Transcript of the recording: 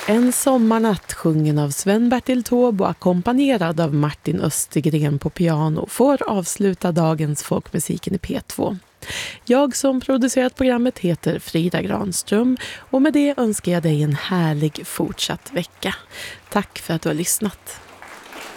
En sommarnatt sjungen av Sven-Bertil Taube och ackompanjerad av Martin Östergren på piano får avsluta dagens folkmusiken i P2. Jag som producerat programmet heter Frida Granström och med det önskar jag dig en härlig fortsatt vecka. Tack för att du har lyssnat.